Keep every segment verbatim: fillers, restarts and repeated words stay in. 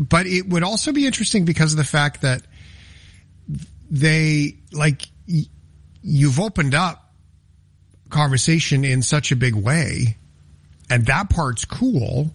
but it would also be interesting because of the fact that they, like, y- you've opened up conversation in such a big way, and that part's cool.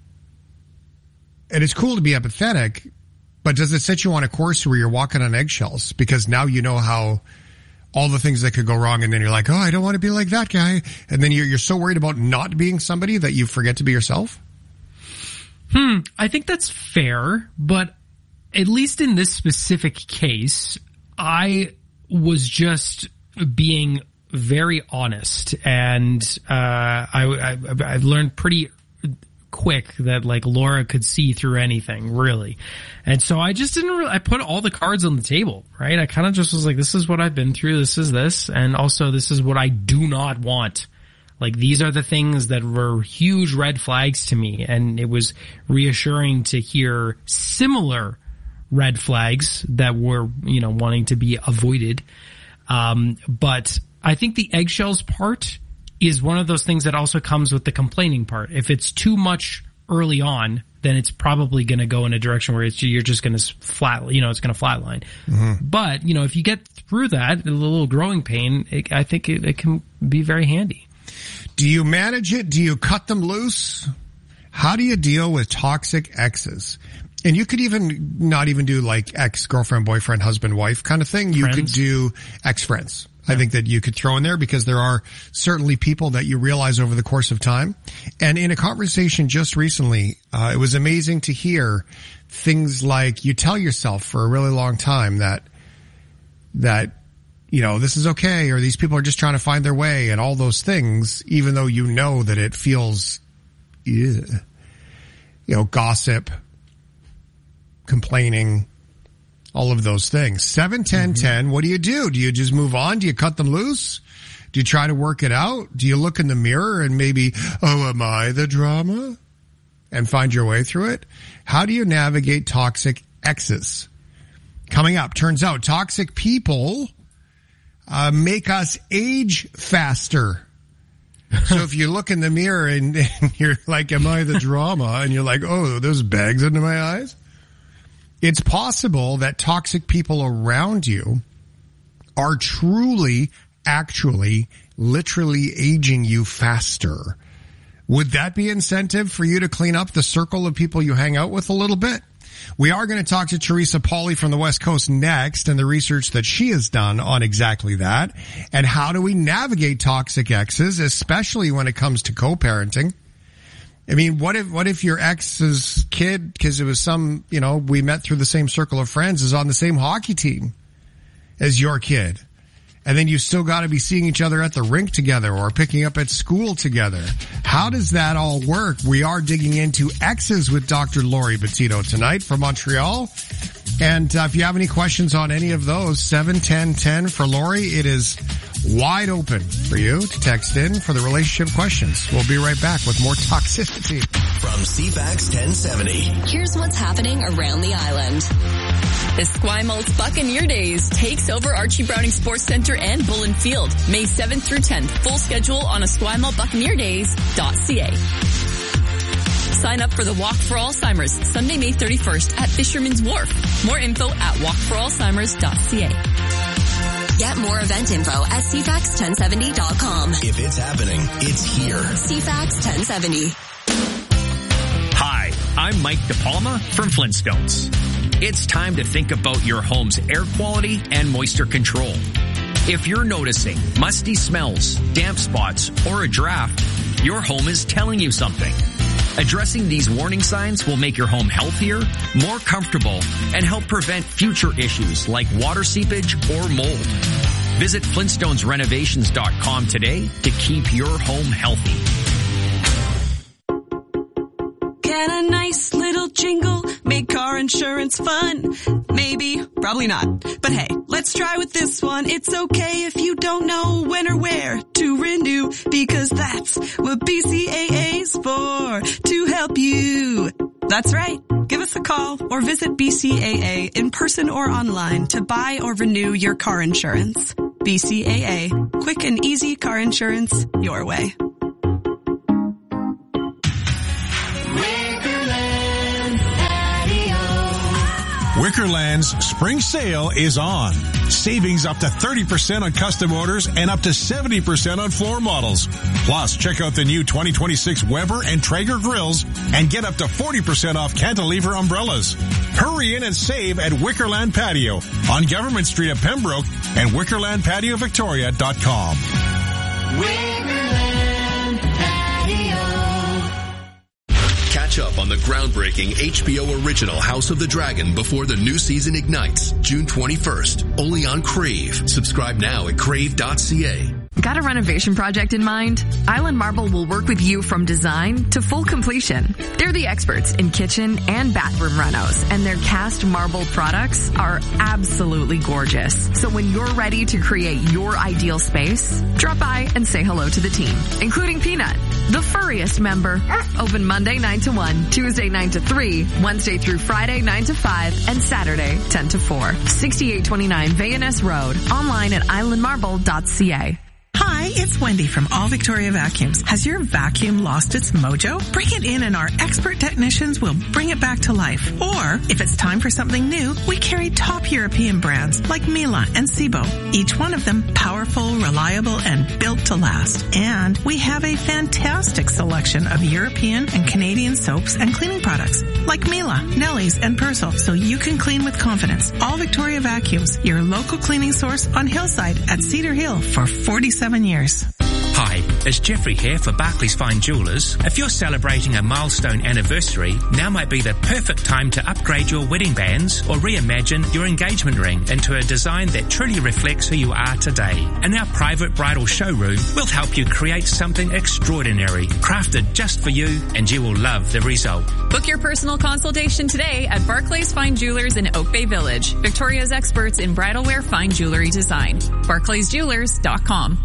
And it's cool to be empathetic, but does it set you on a course where you're walking on eggshells? Because now you know how all the things that could go wrong, and then you're like, oh, I don't want to be like that guy. And then you're, you're so worried about not being somebody that you forget to be yourself? Hmm, I think that's fair, but at least in this specific case, I was just being very honest, and uh, I, I, I've learned pretty quick that, like, Laura could see through anything, really. And so I just didn't really, I put all the cards on the table, right? I kind of just was like, this is what I've been through, this is this, and also this is what I do not want. Like, these are the things that were huge red flags to me, and it was reassuring to hear similar red flags that were, you know, wanting to be avoided. Um, but I think the eggshells part is one of those things that also comes with the complaining part. If it's too much early on, then it's probably going to go in a direction where it's, you're just going to flat, you know, it's going to flatline. Mm-hmm. But, you know, if you get through that, a little growing pain, it, I think it, it can be very handy. Do you manage it? Do you cut them loose? How do you deal with toxic exes? And you could even not even do like ex-girlfriend, boyfriend, husband, wife kind of thing. You Friends. could do ex-friends. I think that you could throw in there because there are certainly people that you realize over the course of time. And in a conversation just recently, uh, it was amazing to hear things like you tell yourself for a really long time that, that, you know, this is okay, or these people are just trying to find their way and all those things, even though you know that it feels, ugh, you know, gossip, complaining, all of those things. seven ten ten, what do you do? Do you just move on? Do you cut them loose? Do you try to work it out? Do you look in the mirror and maybe, oh, am I the drama? And find your way through it? How do you navigate toxic exes? Coming up, turns out toxic people uh, make us age faster. So if you look in the mirror and, and you're like, am I the drama? And you're like, oh, there's bags under my eyes. It's possible that toxic people around you are truly, actually, literally aging you faster. Would that be incentive for you to clean up the circle of people you hang out with a little bit? We are going to talk to Teresa Pauly from the West Coast next and the research that she has done on exactly that. And how do we navigate toxic exes, especially when it comes to co-parenting? I mean, what if, what if your ex's kid, because it was some, you know, we met through the same circle of friends, is on the same hockey team as your kid? And then you still got to be seeing each other at the rink together or picking up at school together. How does that all work? We are digging into exes with Doctor Lori Bettino tonight from Montreal. And uh, if you have any questions on any of those, seven ten ten for Lori. It is wide open for you to text in for the relationship questions. We'll be right back with more toxicity. From C FAX ten seventy. Here's what's happening around the island. The Esquimalt Buccaneer Days takes over Archie Browning Sports Centre and Bullen Field, May seventh through tenth. Full schedule on esquimalt buccaneer days dot c a. Sign up for the Walk for Alzheimer's, Sunday, May thirty-first at Fisherman's Wharf. More info at walk for alzheimers dot c a. Get more event info at c fax ten seventy dot com. If it's happening, it's here. C FAX ten seventy. Hi, I'm Mike DePalma from Flintstones. It's time to think about your home's air quality and moisture control. If you're noticing musty smells, damp spots, or a draft, your home is telling you something. Addressing these warning signs will make your home healthier, more comfortable, and help prevent future issues like water seepage or mold. Visit flintstones renovations dot com today to keep your home healthy. Get a nice little jingle, make car insurance fun. Maybe, probably not. But hey, let's try with this one. It's okay if you don't know when or where to renew, because that's what B C A A's for, to help you. That's right. Give us a call or visit B C A A in person or online to buy or renew your car insurance. B C A A. Quick and easy car insurance your way. Wickerland Patio. Wickerland's spring sale is on. Savings up to thirty percent on custom orders and up to seventy percent on floor models. Plus, check out the new twenty twenty-six Weber and Traeger grills and get up to forty percent off cantilever umbrellas. Hurry in and save at Wickerland Patio on Government Street at Pembroke and wickerland patio victoria dot com. Wickerland Patio. Catch up on the groundbreaking H B O original House of the Dragon before the new season ignites June twenty-first, only on Crave. Subscribe now at crave dot c a. Got a renovation project in mind? Island Marble will work with you from design to full completion. They're the experts in kitchen and bathroom renos, and their cast marble products are absolutely gorgeous. So when you're ready to create your ideal space, drop by and say hello to the team, including Peanut, the furriest member. Open Monday nine to one, Tuesday nine to three, Wednesday through Friday nine to five, and Saturday ten to four. sixty-eight twenty-nine Van Ness Road. Online at island marble dot c a. Hi, it's Wendy from All Victoria Vacuums. Has your vacuum lost its mojo? Bring it in and our expert technicians will bring it back to life. Or, if it's time for something new, we carry top European brands like Miele and Sebo. Each one of them powerful, reliable, and built to last. And we have a fantastic selection of European and Canadian soaps and cleaning products like Miele, Nellie's, and Persil, so you can clean with confidence. All Victoria Vacuums, your local cleaning source on Hillside at Cedar Hill for forty-seven years. Hi, it's Jeffrey here for Barclays Fine Jewelers. If you're celebrating a milestone anniversary, now might be the perfect time to upgrade your wedding bands or reimagine your engagement ring into a design that truly reflects who you are today. In our private bridal showroom, we'll help you create something extraordinary, crafted just for you, and you will love the result. Book your personal consultation today at Barclays Fine Jewelers in Oak Bay Village, Victoria's experts in bridal wear fine jewelry design. barclays jewelers dot com.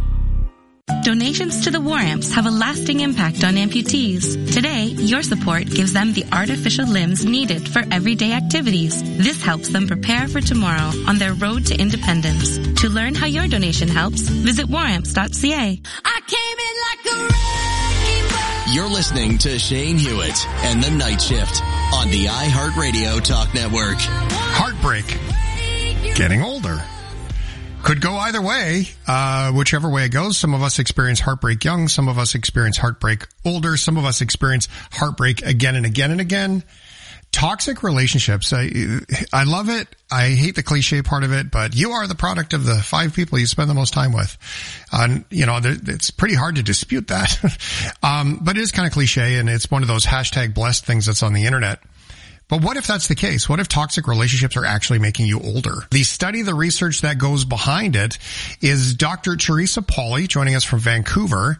Donations to the War Amps have a lasting impact on amputees. Today, your support gives them the artificial limbs needed for everyday activities. This helps them prepare for tomorrow on their road to independence. To learn how your donation helps, visit war amps dot c a. I came in like a wrecking ball. You're listening to Shane Hewitt and The Night Shift on the iHeartRadio Talk Network. Heartbreak. Getting older. Could go either way, uh, whichever way it goes. Some of us experience heartbreak young. Some of us experience heartbreak older. Some of us experience heartbreak again and again and again. Toxic relationships. I, I love it. I hate the cliche part of it, but you are the product of the five people you spend the most time with. And, uh, you know, it's pretty hard to dispute that. um, but it is kind of cliche, and it's one of those hashtag blessed things that's on the internet. But what if that's the case? What if toxic relationships are actually making you older? The study, the research that goes behind it is Doctor Teresa Pauly joining us from Vancouver.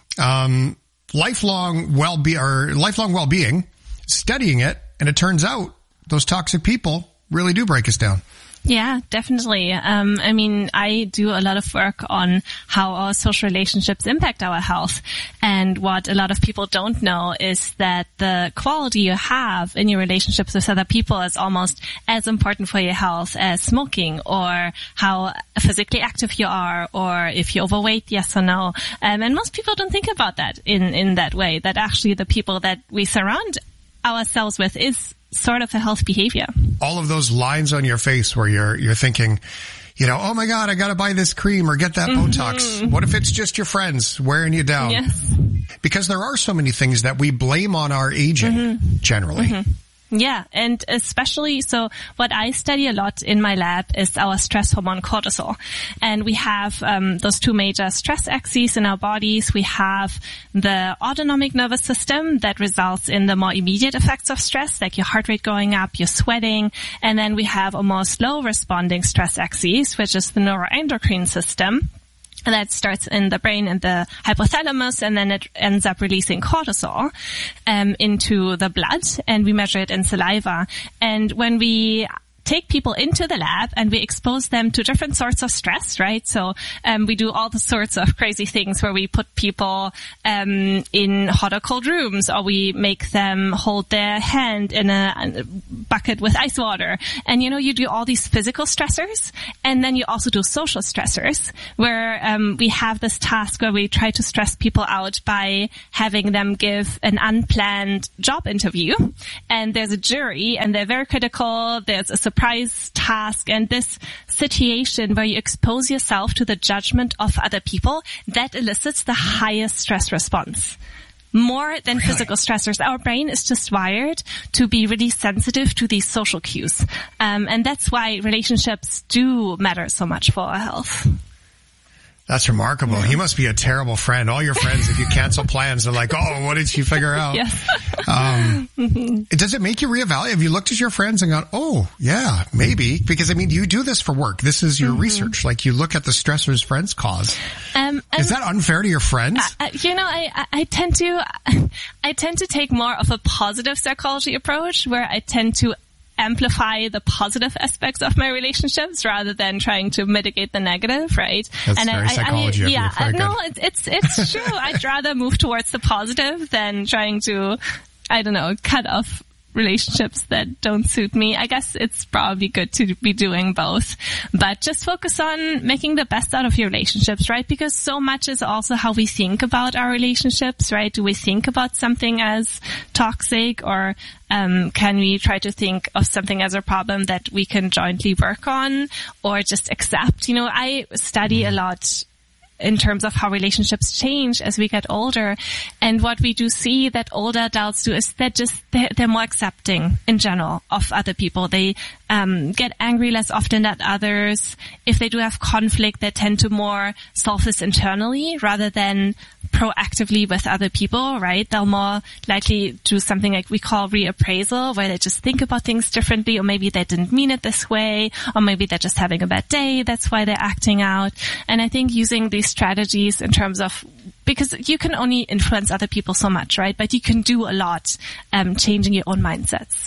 Um, lifelong well-be- or lifelong well-being, studying it, and it turns out those toxic people really do break us down. Yeah, definitely. Um, I mean, I do a lot of work on how our social relationships impact our health. And what a lot of people don't know is that the quality you have in your relationships with other people is almost as important for your health as smoking, or how physically active you are, or if you're overweight, yes or no. Um, and most people don't think about that in, in that way, that actually the people that we surround ourselves with is sort of a health behavior. All of those lines on your face where you're you're thinking, you know, oh my God, I got to buy this cream or get that mm-hmm. Botox. What if it's just your friends wearing you down? Yes. Because there are so many things that we blame on our aging, mm-hmm. generally. Mm-hmm. Yeah, and especially, so what I study a lot in my lab is our stress hormone cortisol. And we have um, those two major stress axes in our bodies. We have the autonomic nervous system that results in the more immediate effects of stress, like your heart rate going up, you're sweating. And then we have a more slow responding stress axis, which is the neuroendocrine system. That starts in the brain and the hypothalamus, and then it ends up releasing cortisol um, into the blood, and we measure it in saliva. And when we take people into the lab and we expose them to different sorts of stress, right? So um, we do all the sorts of crazy things where we put people um, in hot or cold rooms, or we make them hold their hand in a, a bucket with ice water. And, you know, you do all these physical stressors, and then you also do social stressors, where um, we have this task where we try to stress people out by having them give an unplanned job interview. And there's a jury, and they're very critical. There's a surprise task and this situation where you expose yourself to the judgment of other people, that elicits the highest stress response. More than really? Physical stressors. Our brain is just wired to be really sensitive to these social cues. Um, and that's why relationships do matter so much for our health. That's remarkable. Yeah. He must be a terrible friend. All your friends, if you cancel plans, they're like, oh, what did she figure out? Yes. um, mm-hmm. Does it make you reevaluate? Have you looked at your friends and gone, oh, yeah, maybe? Because, I mean, you do this for work. This is your mm-hmm. research. Like, you look at the stressors friends cause. Um, is that unfair to your friends? Uh, you know, I, I, I tend to, I tend to take more of a positive psychology approach where I tend to amplify the positive aspects of my relationships rather than trying to mitigate the negative, right? That's and very I, psychology I, of yeah, you. Very no, good. it's it's it's true. I'd rather move towards the positive than trying to, I don't know, cut off relationships that don't suit me. I guess it's probably good to be doing both, but just focus on making the best out of your relationships, right? Because so much is also how we think about our relationships, right? Do we think about something as toxic, or um, can we try to think of something as a problem that we can jointly work on or just accept? You know, I study a lot in terms of how relationships change as we get older. And what we do see that older adults do is that just they're, they're more accepting in general of other people. They um, get angry less often at others. If they do have conflict, they tend to more solve this internally rather than proactively with other people, right? They'll more likely do something like we call reappraisal, where they just think about things differently, or maybe they didn't mean it this way, or maybe they're just having a bad day. That's why they're acting out. And I think using these strategies in terms of, because you can only influence other people so much, right? But you can do a lot, um, changing your own mindsets.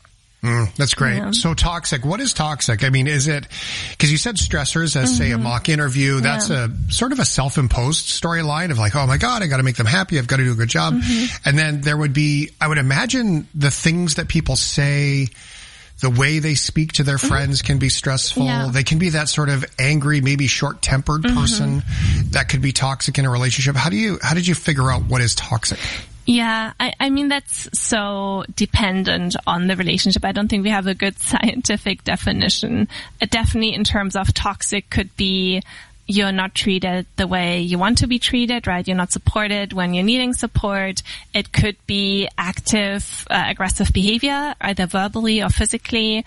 Mm, that's great. Yeah. So toxic, what is toxic? I mean, is it, because you said stressors as, mm-hmm. say, a mock interview. That's yeah. a sort of a self-imposed storyline of like, oh my God, I got to make them happy. I've got to do a good job. Mm-hmm. And then there would be, I would imagine the things that people say, the way they speak to their friends mm-hmm. can be stressful. Yeah. They can be that sort of angry, maybe short-tempered mm-hmm. person that could be toxic in a relationship. How do you, how did you figure out what is toxic? Yeah, I, I mean, that's so dependent on the relationship. I don't think we have a good scientific definition. Uh, definitely in terms of toxic could be you're not treated the way you want to be treated, right? You're not supported when you're needing support. It could be active, uh, aggressive behavior, either verbally or physically,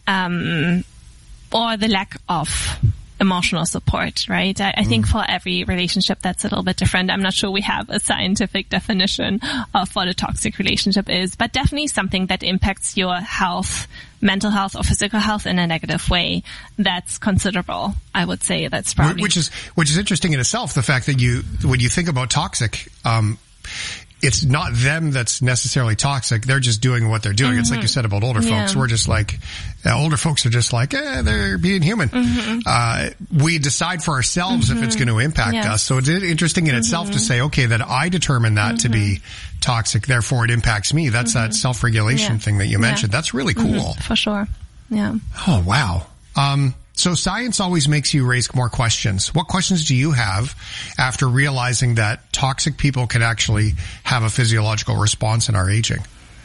um, or the lack of emotional support, right? I, I think for every relationship that's a little bit different. I'm not sure we have a scientific definition of what a toxic relationship is, but definitely something that impacts your health, mental health or physical health in a negative way. That's considerable. I would say that's probably. Which is, which is interesting in itself, the fact that you, when you think about toxic, um, it's not them that's necessarily toxic. They're just doing what they're doing. Mm-hmm. It's like you said about older yeah. folks. We're just like, uh, older folks are just like, eh, they're being human. Mm-hmm. Uh, we decide for ourselves mm-hmm. if it's going to impact yeah. us. So it's interesting in mm-hmm. itself to say, okay, that I determine that mm-hmm. to be toxic, therefore it impacts me. That's mm-hmm. that self-regulation yeah. thing that you mentioned. Yeah. That's really cool. Mm-hmm. For sure. Yeah. Oh, wow. Um, So science always makes you raise more questions. What questions do you have after realizing that toxic people can actually have a physiological response in our aging?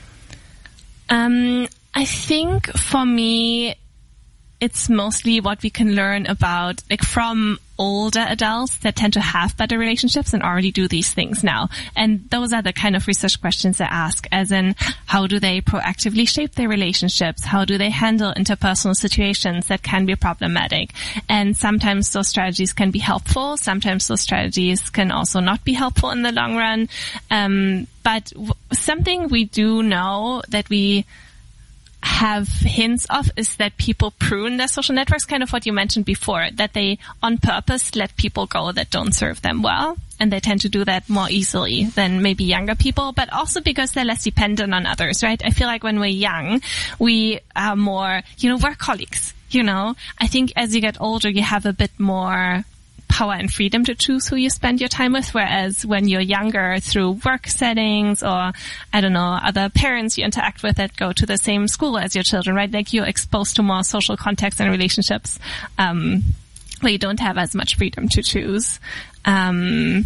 Um, I think for me, it's mostly what we can learn about, like from older adults that tend to have better relationships and already do these things now. And those are the kind of research questions I ask, as in, how do they proactively shape their relationships? How do they handle interpersonal situations that can be problematic? And sometimes those strategies can be helpful. Sometimes those strategies can also not be helpful in the long run. Um, but w- something we do know that we have hints of is that people prune their social networks, kind of what you mentioned before, that they on purpose let people go that don't serve them well. And they tend to do that more easily than maybe younger people, but also because they're less dependent on others, right? I feel like when we're young, we are more, you know, we're colleagues, you know. I think as you get older, you have a bit more power and freedom to choose who you spend your time with, whereas when you're younger, through work settings or, I don't know, other parents you interact with that go to the same school as your children, right? Like you're exposed to more social contexts and relationships, um, where you don't have as much freedom to choose. Um,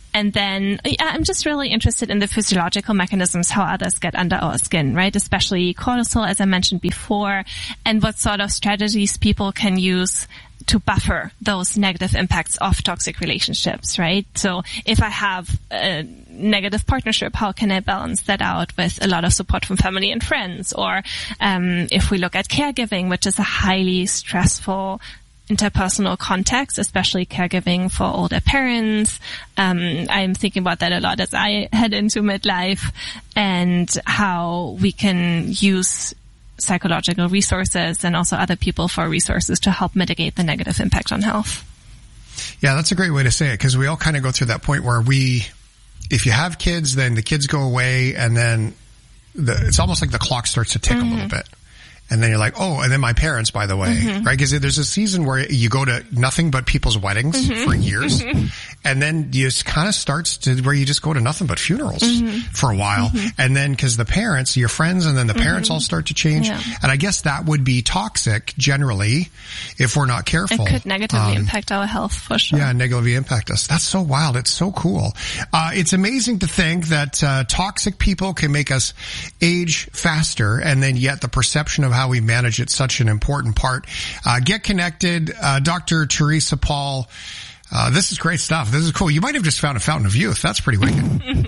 And then yeah, I'm just really interested in the physiological mechanisms, how others get under our skin, right? Especially cortisol, as I mentioned before, and what sort of strategies people can use to buffer those negative impacts of toxic relationships, right? So if I have a negative partnership, how can I balance that out with a lot of support from family and friends? Or um, if we look at caregiving, which is a highly stressful interpersonal context, especially caregiving for older parents. Um, I'm thinking about that a lot as I head into midlife, and how we can use psychological resources and also other people for resources to help mitigate the negative impact on health. Yeah, that's a great way to say it, because we all kind of go through that point where we, if you have kids, then the kids go away, and then the, it's almost like the clock starts to tick mm-hmm. a little bit. And then you're like, oh, and then my parents, by the way, mm-hmm. right? Because there's a season where you go to nothing but people's weddings mm-hmm. for years. Mm-hmm. And then you just kind of starts to where you just go to nothing but funerals mm-hmm. for a while. Mm-hmm. And then because the parents, your friends, and then the parents mm-hmm. all start to change. Yeah. And I guess that would be toxic generally if we're not careful. It could negatively um, impact our health for sure. Yeah, negatively impact us. That's so wild. It's so cool. Uh, it's amazing to think that uh, toxic people can make us age faster, and then yet the perception of how we manage it's such an important part. Uh, get connected. Uh, Doctor Teresa Paul. Uh, this is great stuff. This is cool. You might have just found a fountain of youth. That's pretty wicked.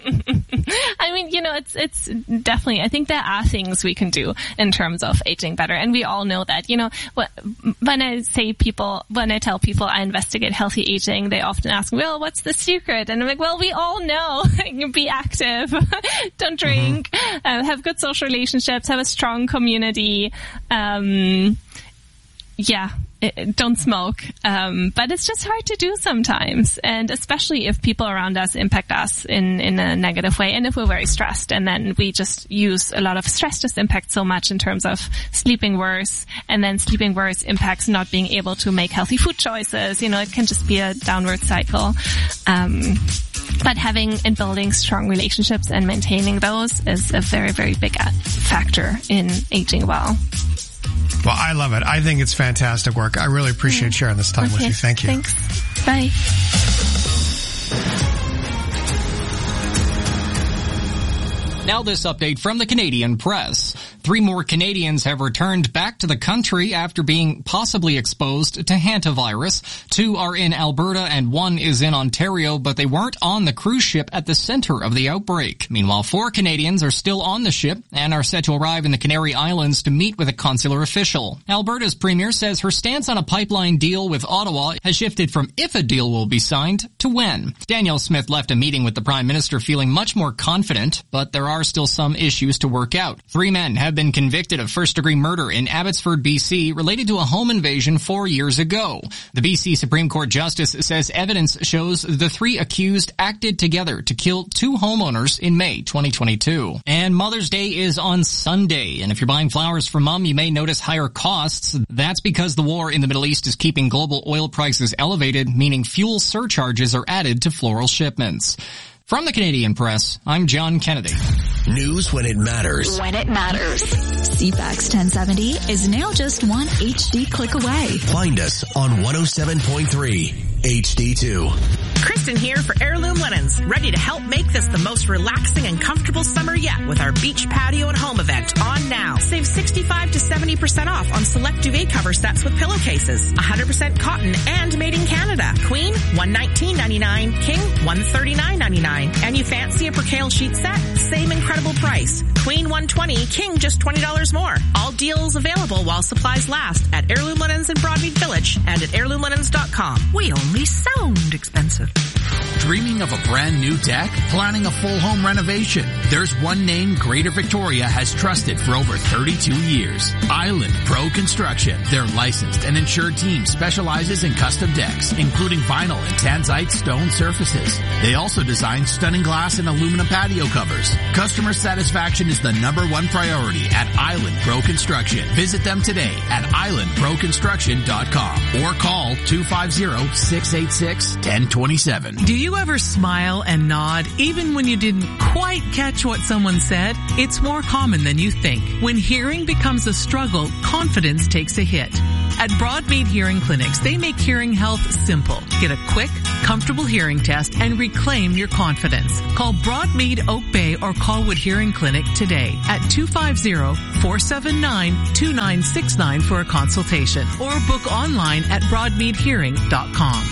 I mean, you know, it's, it's definitely, I think there are things we can do in terms of aging better. And we all know that, you know, when I say people, when I tell people I investigate healthy aging, they often ask, well, what's the secret? And I'm like, well, we all know. Be active. Don't drink. Mm-hmm. Uh, have good social relationships. Have a strong community. Um, yeah. It, don't smoke. Um, but it's just hard to do sometimes. And especially if people around us impact us in, in a negative way. And if we're very stressed, and then we just use a lot of stress just impacts so much in terms of sleeping worse. And then sleeping worse impacts not being able to make healthy food choices. You know, it can just be a downward cycle. Um, but having and building strong relationships and maintaining those is a very, very big factor in aging well. Well, I love it. I think it's fantastic work. I really appreciate sharing this time okay. with you. Thank you. Thanks. Bye. Now this update from the Canadian Press. Three more Canadians have returned back to the country after being possibly exposed to hantavirus. Two are in Alberta and one is in Ontario, but they weren't on the cruise ship at the center of the outbreak. Meanwhile, four Canadians are still on the ship and are set to arrive in the Canary Islands to meet with a consular official. Alberta's premier says her stance on a pipeline deal with Ottawa has shifted from if a deal will be signed to when. Danielle Smith left a meeting with the Prime Minister feeling much more confident, but there are still some issues to work out. Three men have been convicted of first-degree murder in Abbotsford, B C, related to a home invasion four years ago. The B C Supreme Court Justice says evidence shows the three accused acted together to kill two homeowners in May twenty twenty-two. And Mother's Day is on Sunday, and if you're buying flowers for Mom, you may notice higher costs. That's because the war in the Middle East is keeping global oil prices elevated, meaning fuel surcharges are added to floral shipments. From the Canadian Press, I'm John Kennedy. News when it matters. When it matters. C FAX ten seventy is now just one H D click away. Find us on one oh seven point three H D two. Kristen here for Heirloom Linens, ready to help make this the most relaxing and comfortable summer yet with our beach patio and home event on now. Save sixty-five to seventy percent off on select duvet cover sets with pillowcases. one hundred percent cotton and made in Canada. Queen, one nineteen ninety-nine. King, one thirty-nine ninety-nine. And you fancy a percale sheet set? Same incredible price. Queen one twenty, King just twenty dollars more. All deals available while supplies last at Heirloom Linens in Broadmead Village and at heirloom linens dot com. We only sound expensive. Dreaming of a brand new deck? Planning a full home renovation? There's one name Greater Victoria has trusted for over thirty-two years. Island Pro Construction. Their licensed and insured team specializes in custom decks, including vinyl and tanzite stone surfaces. They also design stunning glass and aluminum patio covers. Customer satisfaction is the number one priority at Island Pro Construction. Visit them today at island pro construction dot com or call two five zero, six eight six, one zero two seven. seven. Do you ever smile and nod even when you didn't quite catch what someone said? It's more common than you think. When hearing becomes a struggle, confidence takes a hit. At Broadmead Hearing Clinics, they make hearing health simple. Get a quick, comfortable hearing test and reclaim your confidence. Call Broadmead Oak Bay or Colwood Hearing Clinic today at two five zero, four seven nine, two nine six nine for a consultation or book online at broadmead hearing dot com.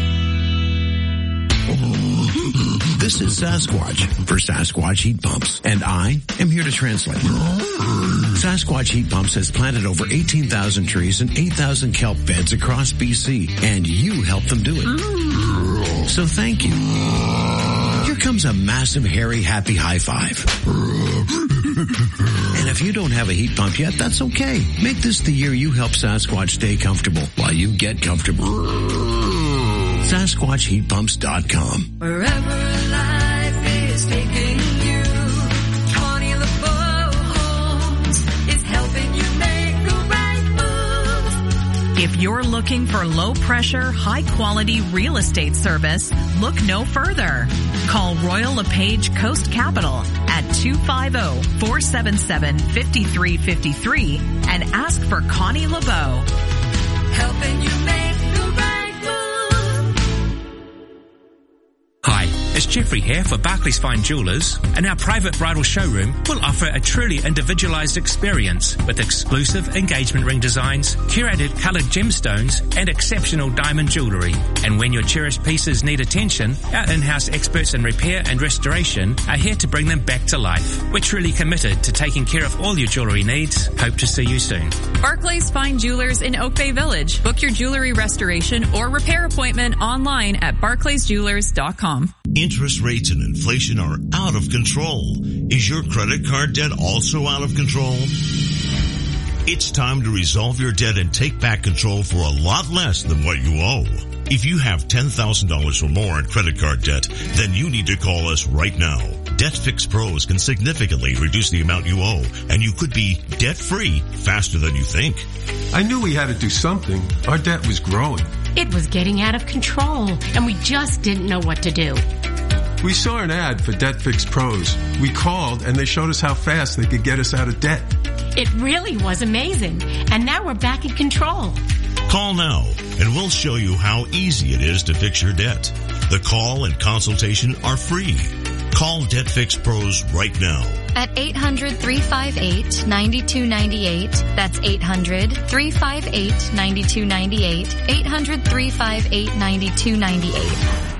This is Sasquatch for Sasquatch Heat Pumps, and I am here to translate. Sasquatch Heat Pumps has planted over eighteen thousand trees and eight thousand kelp beds across B C, and you helped them do it. So thank you. Here comes a massive, hairy, happy high five. And if you don't have a heat pump yet, that's okay. Make this the year you help Sasquatch stay comfortable while you get comfortable. Sasquatch Heat Pumps dot com. Wherever life is taking you, Connie LeBeau Homes is helping you make the right move. If you're looking for low pressure, high quality real estate service, look no further. Call Royal LePage Coast Capital at two five zero, four seven seven, five three five three and ask for Connie LeBeau. Helping you make the right move. Hi, it's Jeffrey here for Barclays Fine Jewelers, and our private bridal showroom will offer a truly individualized experience with exclusive engagement ring designs, curated colored gemstones, and exceptional diamond jewelry. And when your cherished pieces need attention, our in-house experts in repair and restoration are here to bring them back to life. We're truly committed to taking care of all your jewelry needs. Hope to see you soon. Barclays Fine Jewelers in Oak Bay Village. Book your jewelry restoration or repair appointment online at barclays jewelers dot com. Interest rates and inflation are out of control. Is your credit card debt also out of control? It's time to resolve your debt and take back control for a lot less than what you owe. If you have ten thousand dollars or more in credit card debt, then you need to call us right now. Debt Fix Pros can significantly reduce the amount you owe, and you could be debt-free faster than you think. I knew we had to do something. Our debt was growing. It was getting out of control, and we just didn't know what to do. We saw an ad for Debt Fix Pros. We called, and they showed us how fast they could get us out of debt. It really was amazing, and now we're back in control. Call now, and we'll show you how easy it is to fix your debt. The call and consultation are free. Call Debt Fix Pros right now. At eight hundred, three five eight, nine two nine eight. That's eight hundred, three five eight, nine two nine eight. eight hundred, three five eight, nine two nine eight.